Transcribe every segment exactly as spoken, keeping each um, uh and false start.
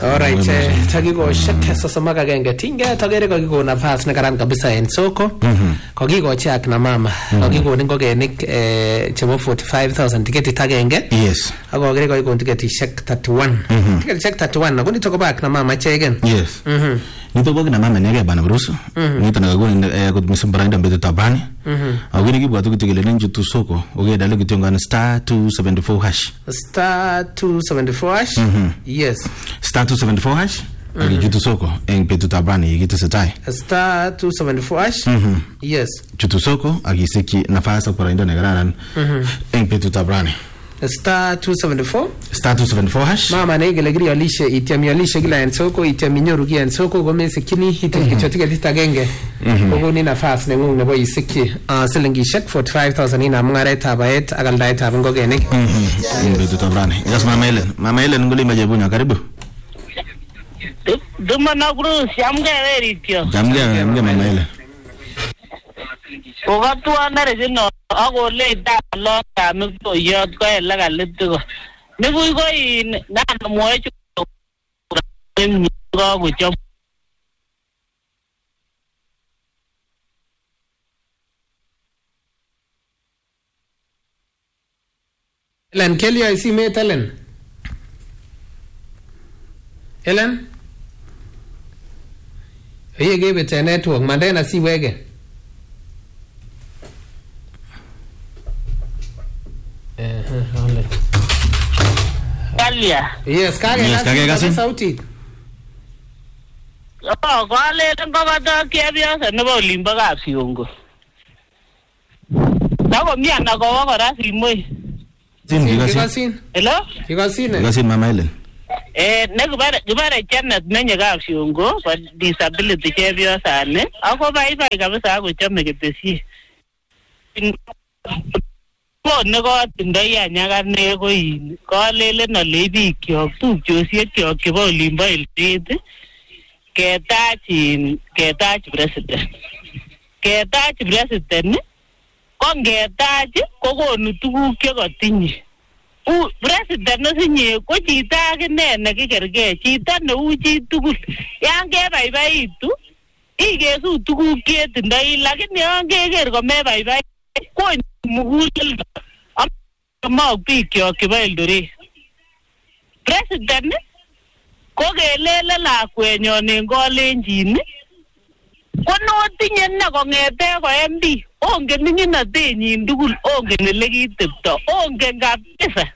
Alright, takiko shek sosomak agenge tinge tagere kakiko nafas nekaran kabisa en soko. Kakikochi akina mama. Kakikonin ngokenik chebo forty-five thousand tiketi agenge. Yes. Ako kakere kakikon tiketi shek thirty-one. Tiketi shek thirty-one ako nito ko ba akina mama chegen. Yes. Nito ko akina mama nege bana bruso. Nito nakakoni kot misimbaranda mbeto tabani. Ako niki bwatu kitikele ninju tu soko. Oge dale kitongana star two seventy-four hash. Star two seventy-four hash. Yes. Star two seventy-four hash. Agi jutu soko en petu tabani yigitu setai. Star two seventy-four hash. Yes. Jutu soko agi seki nafasa para indo negararan en petu tabani. Star two seventy-four. Star two seventy-four hash. Mama na igele giri alishe itiami alishe gila en soko itiami nyoru gi en soko gome sekini hiti kichotika ditagenge. Kogo ni nafas ne ngung nebo iseki silingi shek forty-five thousand ina mungare tabaet agaldaet abungo genek. En petu tabani. Yes, Mama Ellen. Mama Ellen nguli majebunya karibu. Duma na guru siamge veritio. Jamge jamge Mama Ellen. Ogatu anare jino ago le da lo ta mi to yot ko ela galitgo. Mi gui go in na mo e chu go go chom. Ellen Kelly I see me Ellen. Ellen? Oye gave it a network mandena si wege. Kalia. Yes, kage Yes, kage kasi. Sauti. Oh, kwale ngaba ta kiabia sa nebo limba ga siungo. Nago mia na go go ra simoi. Sin gigasin. Gigasin. Hello? Gigasin. Gigasin Mama Ellen. Eh, nego bare bare Janet menye ga siungo for disability kiabia sa ne. Ako bai bai kabisa ako chame ketesi. Ko nego tindai anyaga ne ko in. Ko lele na lebi kyo tu josie kyo kebo limba iltit. Ketachin ketach president. Ketach president ko ngetach ko konu tuguk che kotinye. U president no sinye ko chito akine nekikerge chito neu chi tugul. Yan kebaibaitu ikesu tuguk chetindoi lakini yan keker komebaibai ko mugul amau biik kyok chebo Eldoret. President ko kelele lakwenyon en Kalenjin ko notinye ne kong'ete ko M P ongen ming'inotenyin tugul ongen ele kitepto ongen kabisa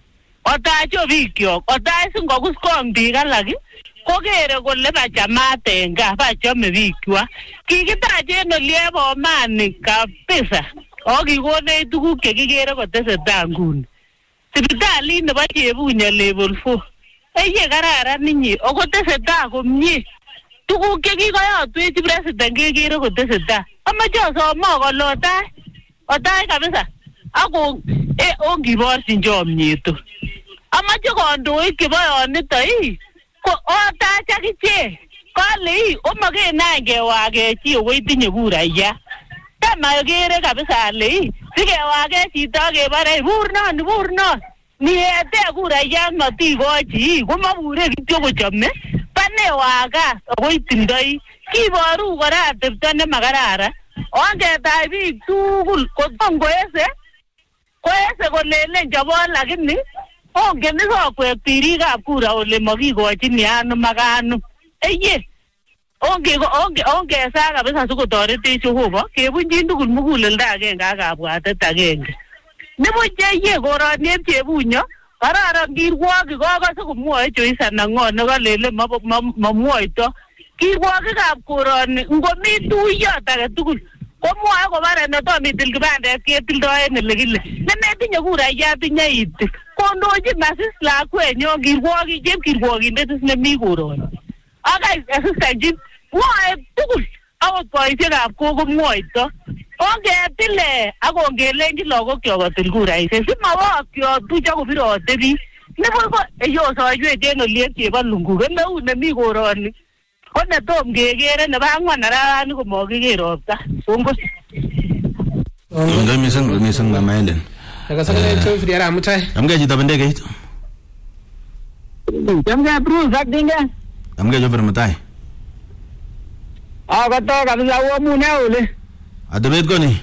otacho biik kyok otach singokus kong biik alak ko kere kole bachamat en gaa bachome biikwak kikitach en olie Bomani kabisa ako kikonech tuguk chekikere kotesetai nguni sipitalit nebo Chebunya level four eye kararan inye ako tesetai komie tuguk chekikoyotwech president kekere kotesetai amache asom akolotach otach kabisa ako eh ongiborchin chomyet amache kandoik chebo yonito ii ko otach akichek kale ii omakenai kewake chi ako itinye kuraya tama kere kabisa ale ii sikewake chito kebare burnon burnon niete kuraya matikochi komabure kityo kochome pane wagas ako itindoi kiboru kora atepto nemakararan ongetai biik tugul kotongoese koese kolelen chobon lakini ongen isokwek birikab kura ole makikochin yano makano eye onge onge ongesa kabisa sikotoretech Jehova kebunchin tugul muguleldo agenge ak kabwatet agenge nibuche ye koroniep Chebunyo kararan kirwokik kokose komwoe Joyce Nang'o nekalele mamwoito kirwokikab koroni ngomi tuyot age tugul komwoe kobare netomitil kibandet ketildoen ele kile nemetinye kurayat inye itil kondochin masis lakwenyon kirwokik chepkirwokindet is nemi koroni akai asistanjin mwoe tugul akot boisiekab koko mwoito ongetile akongelenji lagokyok kotil kuraisiek simawokyok tucha kobirote biik nebo ko eyosoywech en oliet chebo lungu neu nemi koroni ko netom kekere nebo ang'wan arawani komakiker ropta kongoi Kongoi mising mising Mama Ellen. Nakasakale tu friara mutai. Amge chito bendegeit. Chamge Bruce akdinge. Amge Joffer Mutai. Ah kato kabisa wo mune ule. Atebet ko ni.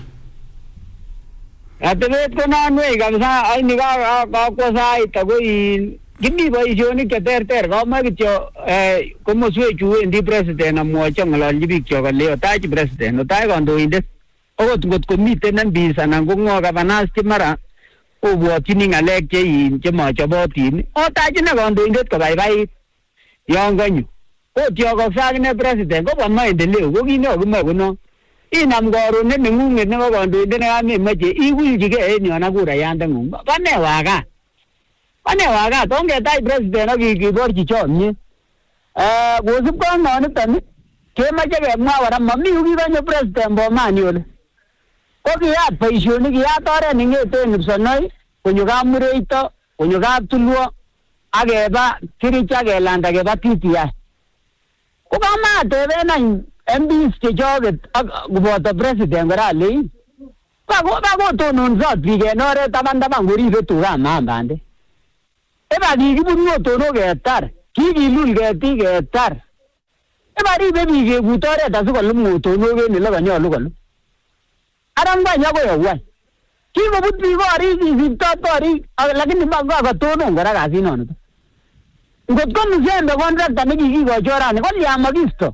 Atebet ko na nwe kabisa ai ni ka ka ko sai ta ko i gindi boisionik che ter ter ko ma kityo eh komoswe chu endi president amwo chang'alalji biik chok ale otachi president otai kandoindet okot ngot komiten M Ps anan ko ng'o kabanas che mara obwotyini ng'alek che in chemochobotin otachi ne kandoindet kobaibait yon kanyo otyokokse akine president kobwa maendeleo ko kit nekokimoe kono inam karon ne neng'ung'et nebo kandoindet nekamemoche iwilchigei en yon ak kurayandeng'ung bane wakat bane wakat ongetach president ak kiborchi chomyet eh kosipkei ak noniton kemoche kemwa kora mami yu kikonyo president Bomani ole ko kiyat boisionik kiyat oret neng'eten Kipsonoi konyo Kamureito konyo Kaptulwo akeba Kirich akelanda keba T T I ko kamateben any M Ps chechoket ak koboto president kora alein kakotononsot biik en oret taban taban koribe tugab mambande eba kikibunu otonok ketar kikilul ketik ketar eba ribe biik kekut oret asikolum otonok en ele kanyolu kolum aram ngwany akoi owany kikobut biik korik kisiptot korik lakini kakotonon kora kasinonito ngot ko Mzembe contractor nekikikochi orani kolya makisto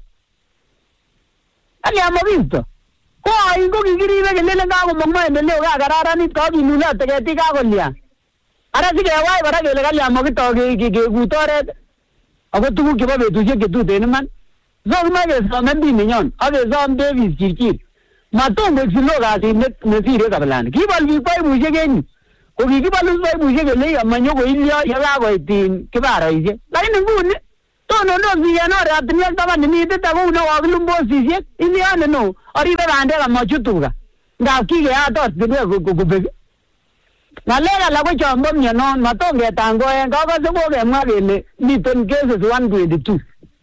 kolya makisto ko ain ko kikiribe kelelen kakomong maendeleo kakararanit kakilulote ketik kakolya ara sikewai kora kele kalya makitoi kekut oret ako tuguk chebo betusiek chetuten iman so kimoe kesom M P nenyon ak kesom Davis Chirchir matom koek silo kasit nesire kabilani kibol biik paipusiek en yu ko kikibolus paipusiek ele amanyokoilyo yekakoit kibaroisiek lakini nguni tonondos biik en oratinwek taban nemiten ako uno kokilum postisiek ilyon no oribe bandek amachut tuga ngap kikeyat ortinwek kobek ng'alek alak ko chombo mionon matom ketangoen kakose kokemwa kele miten cases one twenty-two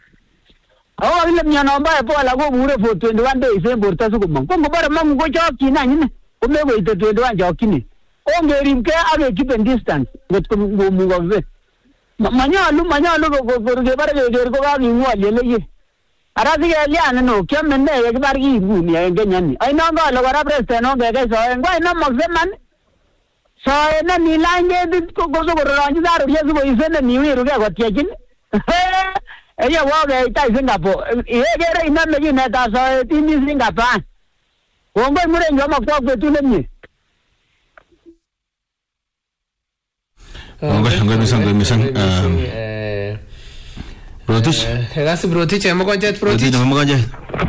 ako kakile mionon bo Ebola kobure for twenty-one days en borto sikomong ko ngobore mong'u kochokyin any ine komekoite twenty-one chokyinet ongeribkei ak kekeepen distance ngot komukokse manyolu manyolu kebare keker ko kaking'wolyi eleye ara sikelyan no kiame ne yekibar kiit nguni en Kenya ni ainon kole kora president ongekei soen ko ainomokse man soet nemilany ketit kosokororong'chi saruriek sikoise nemiwirugei kotyechin eyewokeitai Singapore ikere inome kinetab soet imi Singapore kongoi muren chomokwok betut nemie Kongoi kongoi mising kongoi mising Rotich Kasib Rotich emo konjet Rotich emo konjet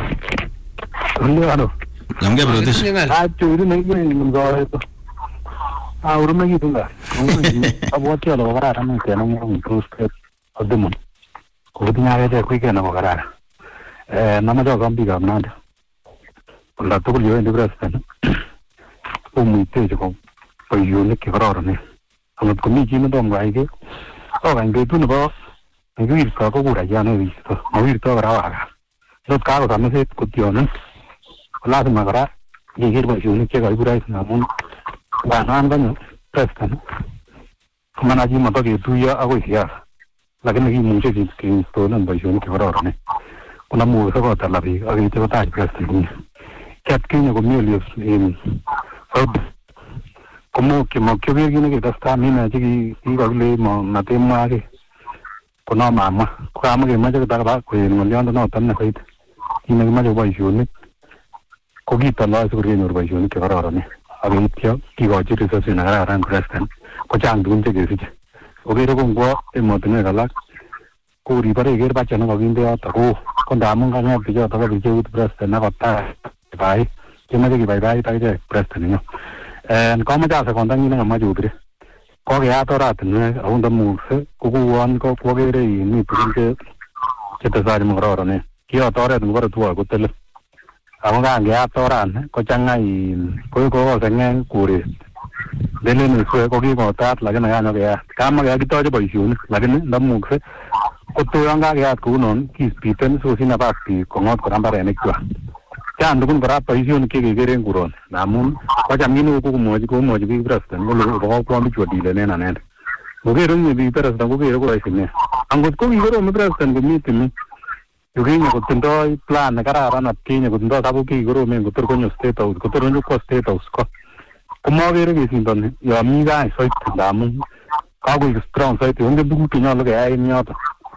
Ano Namge Rotich Achuri nengini mzoeto Ah urume kitunga Abwati ala wakarara mwenke na mwenye Bruce Odumon Kukutinga kete kuike na wakarara Nama jawa kambiga mnanda Kula tukul yoe ndi president Umuiteje kwa Payuni kikarara ni Angat kumi chini tomga aike Oga ingetu nipo Ngwirto ko kurayano wisto Ngwirto kara waka Sot kako sameset kutiyonin Lazima kara Kikir Payuni cheka ikurais namun Banan kanyo president Kumana chi mato ketuyo akoi siasa Lakini kimuche kiinstolen boisionik chekororone Kuna mukose kotala biik ak keityo kotach president nyi Kiat kinyo komi olios en Saudi Komokyo mokyo keer kit nekitestai mine che kikakile matemwa ki Kono mamwa Kokama kemoche kotakaba koen ng'oliondonoton ne soiti Kit nekimoche boisionik Ko kitoloi sikor kenyor boisionik chekororone ak yeityo kikochi resources nekararan president kochang tugun chekesiche okere ko ngwo emotinwek alak ko ribore iker budget nekokinde yoto ko ko ndamun kang'et bichoto ko biik cheut president akotai kibai kemoche kibaibait akichek president nenyo en kamoche asekondanyi nekamach obire kokeyat oratinwek ako ndamukse ko kouon kwokere mi tugun chetesai chemokororonen kiyot oret nekibore tuwai kotele ako kangeyat orani kochang'a kokoseng'eng koret Delen iswe ko kikotat lakini kanyokeyat kamakeyat kitoche boisionik lakini ndamukse koto yon kakeyat kounon kispiten sikosi nafas biik kong'ot kora mbarenikwak chang tugun kora boisionik chekekere en koroni amun kocham kit neu kokomwochi komwochi biik president kole kokokwon bichu odilenen anendet Ngokero nye biik president kokere ko rahisi ne. Angot ko kikorom president komiten ni. Yukinye kotindoi plan nekararan atkinye kotindoi sababu kikoromen kotor konyo state house kotor konyo kwa state house ko. Komokere kesindoni yo mi gaa soiti ndamun kakoik strong soiti onge tuguk chenyolu keyai en yoto.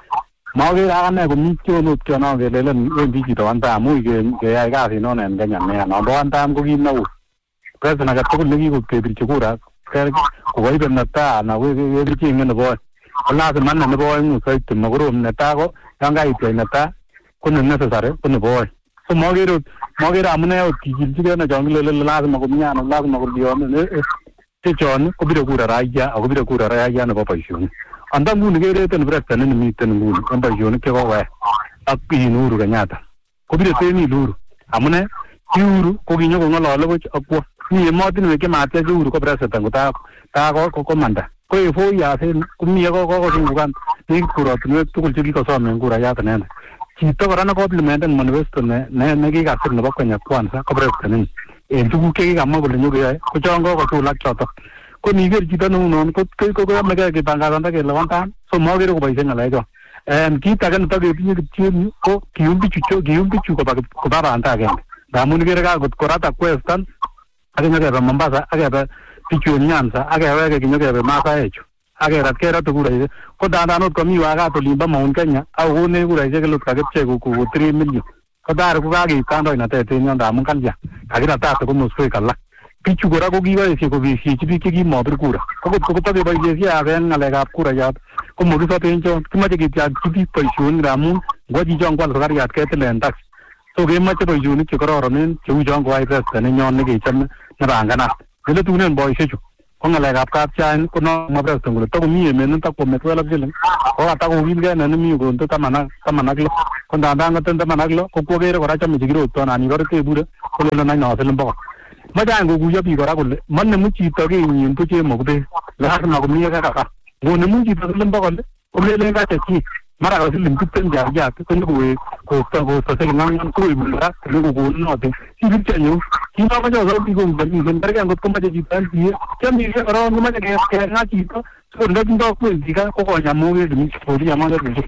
Mokere akane komi tionot kiono kelelen wendi chito one time ui keyai kasit non en Kenya nea. Nombo one time ko kit neu. President age tugul nekikopirchi kura kokoibe netaa anan kecheng'e nebo oeng. Ko lazima ane nebo oeng soiti makorom netaa ko yon kaitwai netaa ko ne necessary ko nebo oeng. So mokere mokere amune ot kikilchigei ne chon kilele lazima komiano lazima kolionen chechon kobire kura raia ako bire kura raia nebo boisionik. Anda nguni kereten president nemiten nguni en boisionik chekokoyai ak Uhuru Kenyatta kobire temik Uhuru amune ki Uhuru ko kinyo kong'olole buch akwo mi emotinwek chematyech Uhuru ko president kotaa ko komanda ko en four years komie kokosungukan nekit korotinwek tugul chekikosomen kurayat inendet. Chito kora nekomplimenten manifesto nekikasir nebo Kenya Kwanza ko president en tuguk chekikamwa kole nyokeyoe ko chon kokosul ak chotok. Ko niker chito neunon koyomegei kipangazanda kele one time so mokere koboisie ng'alechon. Kit age netoketinye kityok ko kiyum bichu kiyum bichu koba banda agenge ndamun ikere kakot korat ak Western ak nyokebe Mombasa akebe bichu Nyanza akeweke kinyokebe Masaechu akerat kerate kuraisiek ko dandan ot komi wakat olimbo Mount Kenya akokonech kuraisiek elot kakipchei ko three million ko tayari kokakeib kandoinatet en yon ndamun kalya kakiratate komoswek alak. Bichu kora ko kikoesio kobesiechi biik chekimobir kura akot kotokeboisiesie en ng'alekab kurayat ko mokisoben chon kimoche ketyakchi biik boisionik ndamun ngo chichon kwal sukariat ketilen tax. So kemoche boisionik chekororonen cheu chon koyai president nenyon nekechome nebanganat neletunen boisiechu ko ng'alekab kapchain ko nomwa president kole takomi emet netakwome twelve shilling ko katakokilgei nemi konde taman ak lo ko ndandan koten taman ak lo ko kwokere kora chome chekirotoi anan ikore tebure kolelen any no siling bokol. Moche any kokuyo biik kora kole monemu chito kenyin buch en mokubet lazima komi yekakaka ngonemu chito siling bokol kolelen kachechik mara ka siling tiptem jakiat konyokowek kosto kosto siling ang'wan koibu kora konyokokonunotin sibirchenyu kinomoche osop biik komiten kergei ngot komoche chito en tiet kiamishe korong komoche keng'a chito sikonde tindoo kweli kokonya moket kori amondet.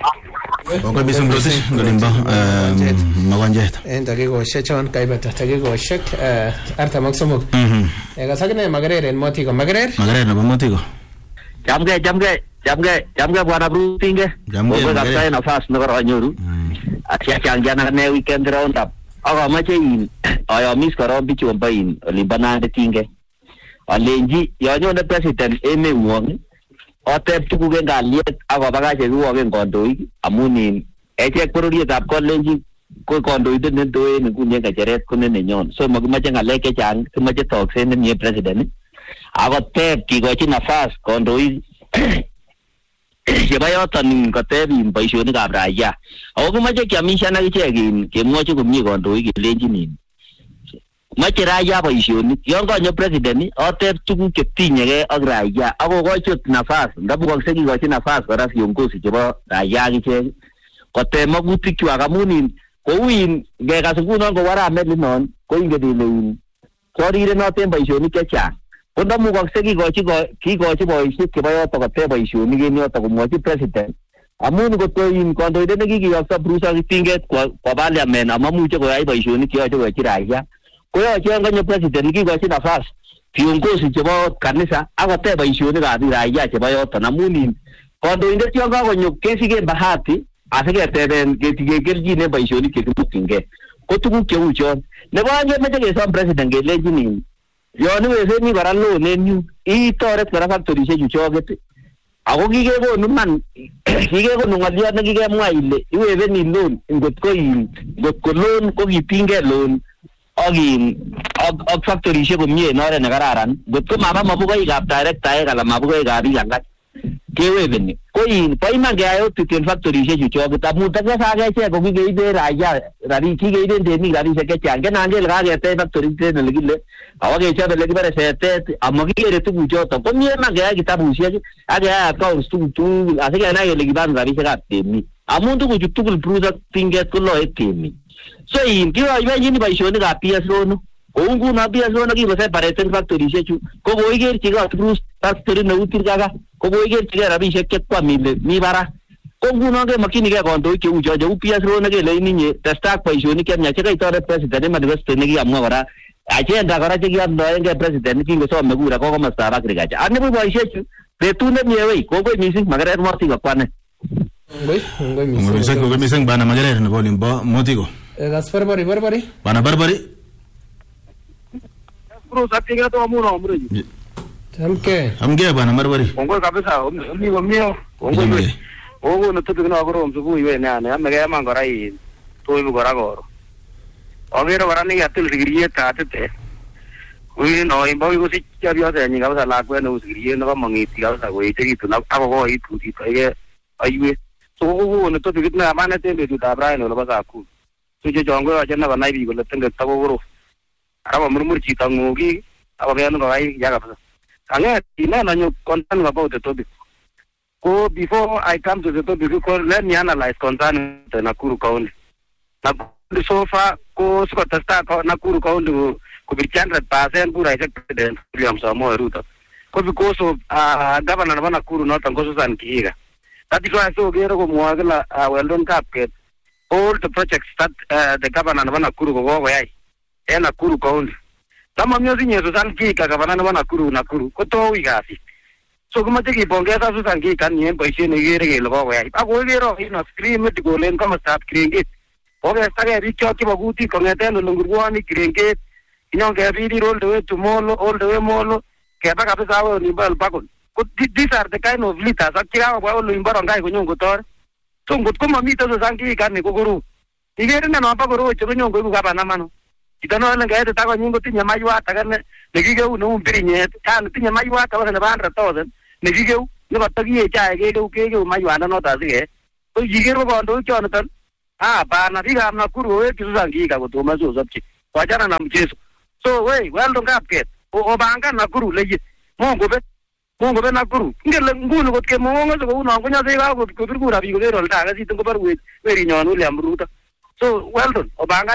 Kongoi mising Rosi ngolimbo mokonjet. En takikoshek chon kaibata takikoshek artam ak somok. Kasakine Makerer en Motiko. Makerer? Makerer nebo Motiko. Chamgei chamgei chamgei chamgei bwana Brutinge. Kongoi kapsa nafas nekoronyoru. Akiachangian akane weekend round up. Akamoche in ayomis korong bichu ombo in olimbo Nandi Tinge. Alenji yonyone president emeng'wong oteb tuguk en kalyet akobakach chekiwoken kandoik amun in echek bororietab Kalenjin ko kandoindet nendoen nguni en ng'echeret ko ne nenyon. So makimoche ng'alek chechang, kimoche tokset nemie president akoteb kikochi nafas kandoik chebo yoton koteb in boisionikab raia. Ako kimoche kiamishan ak ichek in kemwochi komie kandoik kelenjin in moche raia boisionik. Yon konyo president oteb tuguk chetinyegei ak raia akokochi ot nafas ndabukokse kikochi nafas kora viongozi chebo raia ak ichek koteb makutikwak amun in kou in ngekas ngunon ko Waramet linon ko ingen ile in chorirenote en boisionik chechang ko ndamukokse kikochi kikochi boisiek chebo yoto koteb boisionik en yoto komwochi president amun kotko in kandoindet nekikiyokto Bruce ak Tinget kwa parliament amamuche koyai boisionik cheyoche koyochi raia koyoche yon konyo president kikochi nafas viongozi chebo kanisa akoteb boisionikab raia chebo yoton amun in kandoindet yon kakonyo kesiken bahati asiketeben kekelchin en boisionik chekimokyingei ko tuguk cheu chon. Nebo oeng kemoche kesom president kelenjin in yon iweseni kora loan en yu itoret kora factorisiek chu choket ako kikekonu man kikekonu ng'olyot nekikemwa ile iwebeni loan ngot ko in ngot ko loan ko kitingei loan ak in ak factorisiek komie en oret nekararan ngot ko maba mabukoikab directaek anan mabukoikab biik alak kewebeni ko in bo iman keyai audit en factorisiek chu choket amun takesake echek ko kikeiben raia rabinik kikeiben temik rabisiek chechang kenan kele kaketech factorit en elekile ako kechop elekibore setet amakikere tuguchoton ko mie iman keyai kitabusiek ak keyai accounts tuguk tugul asikenai kele kibangu rabisiekab temik amun tuguchu tugul Bruce ak Tinget koloe temik. So in kikoibenjini boisionikab P S rono kou nguno P S O nekibo separated factorisiek chu ko koikerchigei Bruce factory neu Tirkaka ko koikerchigei rabisiek chekwam ile mi barak ko nguno kemakchinigei kandoik cheu cho cheu P S O nekele ininye testai boisionik chemiach chekaitoret president manifesto nekiamwa kora agenda kora chekiamdoengei president kingosome kura ko komostab agriculture anibu boisiechu betut nemie wei kongoi mising makeret Motiko kwane ngoi ngoi Ngoi mising ngoi mising bana makeret nebo Olimbo Motiko. gas barbari barbari Bana Barbari. Bro sapiga to amuno amreji. tamke Amge bana Barbari. Kongoi kabisa mimi mimi kongoi. Ogo no tutu na goro msubu iwe nane amege mangora hii toibu gora goro. Ogero gora ni atil sigiriye tatete. Uyi no imbo igo si chabio te ni kabisa la kwe no sigiriye no mangiti kabisa go itegitu na abo go itu ite aywe. So ogo no tutu kitna amane tembe tu tabra no basa ku. So je jongo aja na banai bi go letenge tabo goro. Araba murmur chita ngogi abo ge no gai ya kabisa. Anga ina na nyu concern about the topic. So before I come to the topic, let me analyze concern the Nakuru County. Nakuru so far, ko suka testa Nakuru County ko be one hundred percent pura president William Samoei Ruto. Ko because of uh, governor of Nakuru not Ngoso San Kihiga. That is why so gero ko muagala uh, well done capket all the projects that uh, the governor of Nakuru go go yai. E Nakuru County. Tama myozi nyezo San Kihiga governor of Nakuru Nakuru ko to wigasi. So kuma tiki pongeza Susan Ki kan yen paise ne gere gelo ko ya ako gero ino screen mit go len kama start kringet oge stage richo ki baguti ko ngete no lungurwani kringet inyo ke bidi roll the way to molo all the way molo ke ba kabisa wo ni bal bakon ko these are the kind of leaders akira wa lo imbaro ngai ko nyongo tor so ngot ko mami to Susan Ki kan ni ko guru igere na no pa guru cho nyongo ku ka na mano itano le ngete ta ko nyongo tinya maywa ta kan ne gige uno umpirinyet kan tinya maywa ka ba na bandra thousand negigeu nebo tagie chae gegeu gegeu maywana no tasige to yigero bondo chonatan ah bana biga na kuru we Susan Ki ka gotoma so sabchi wajana na mchezo so we well don't get o obanga na kuru leji mongo be mongo be na kuru ngele ngulu gotke mongo so uno ngonya se ga gotko birgura bi go ro ta ga si tungo bar we we ri nyonu le amruta so well done obanga